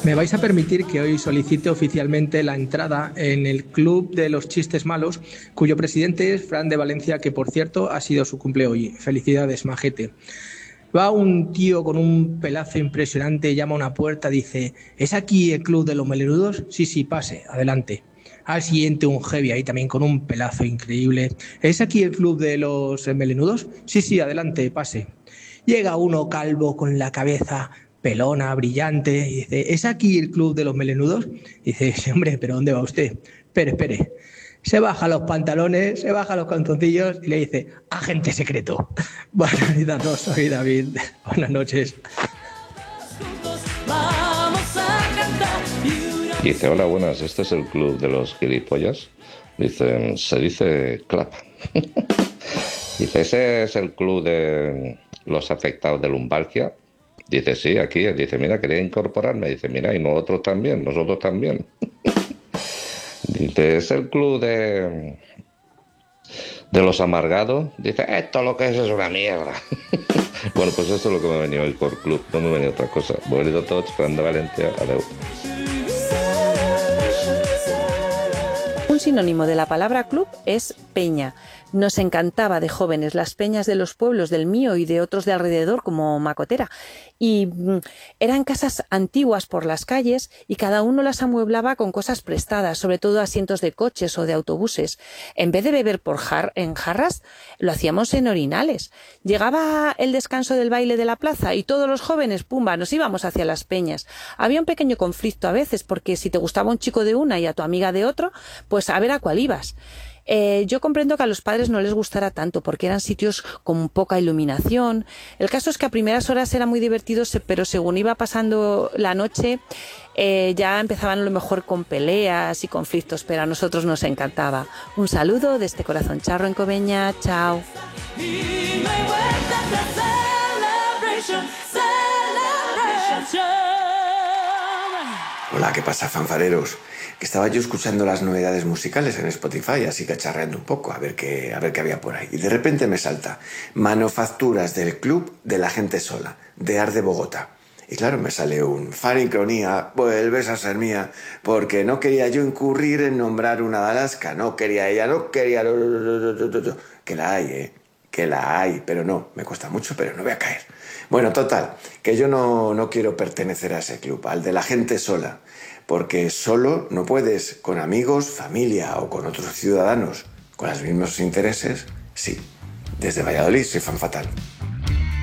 Me vais a permitir que hoy solicite oficialmente la entrada en el Club de los Chistes Malos, cuyo presidente es Fran de Valencia, que por cierto ha sido su cumple hoy. Felicidades, majete. Va un tío con un pelazo impresionante, llama a una puerta, dice: ¿es aquí el Club de los Melenudos? Sí, sí, pase, adelante. Al siguiente un heavy ahí también con un pelazo increíble. ¿Es aquí el Club de los Melenudos? Sí, sí, adelante, pase. Llega uno calvo con la cabeza pelona, brillante, y dice: ¿es aquí el Club de los Melenudos? Dice: sí, hombre, pero ¿dónde va usted? Espere, espere. Se baja los pantalones, se baja los calzoncillos y le dice: agente secreto. Buenas noches, soy David. Buenas noches. Dice, hola, buenas, ¿este es el club de los gilipollas? Dicen, se dice clap. Dice, ¿ese es el club de los afectados de lumbalgia? Dice, sí, aquí. Dice, mira, quería incorporarme. Dice, mira, y nosotros también. Dice, ¿es el club de los amargados? Dice, esto lo que es una mierda. Bueno, pues esto es lo que me ha venido hoy por club, no me ha venido otra cosa. Bonito tots, Fran de Valencia, adeu. Un sinónimo de la palabra club es peña. Nos encantaba de jóvenes las peñas de los pueblos del mío y de otros de alrededor como Macotera. Y eran casas antiguas por las calles y cada uno las amueblaba con cosas prestadas, sobre todo asientos de coches o de autobuses. En vez de beber en jarras, lo hacíamos en orinales. Llegaba el descanso del baile de la plaza y todos los jóvenes, pumba, nos íbamos hacia las peñas. Había un pequeño conflicto a veces porque si te gustaba un chico de una y a tu amiga de otro, pues a ver a cuál ibas. Yo comprendo que a los padres no les gustara tanto porque eran sitios con poca iluminación. El caso es que a primeras horas era muy divertido, pero según iba pasando la noche ya empezaban a lo mejor con peleas y conflictos, pero a nosotros nos encantaba. Un saludo desde Corazón Charro en Coveña. Chao. Hola, ¿qué pasa, fanfareros? Que estaba yo escuchando las novedades musicales en Spotify, así cacharreando un poco, a ver qué había por ahí. Y de repente me salta Manufacturas del Club de la Gente Sola, de Ar de Bogotá. Y claro, me sale un Farincronía, vuelves a ser mía, porque no quería yo incurrir en nombrar una de Alaska, no quería ella, no quería... Que la hay, que la hay, pero no, me cuesta mucho, pero no voy a caer. Bueno, total, que yo no quiero pertenecer a ese club, al de la gente sola, porque solo no puedes, con amigos, familia o con otros ciudadanos con los mismos intereses, sí. Desde Valladolid soy fan fatal.